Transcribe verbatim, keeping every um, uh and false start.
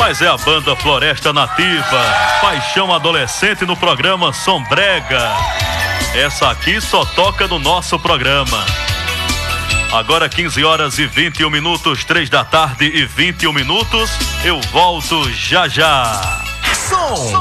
Mas é a banda Floresta Nativa, paixão adolescente no programa Sombrega. Essa aqui só toca no nosso programa. Agora quinze horas e vinte e um minutos, três da tarde e vinte e um minutos. Eu volto já já. Som.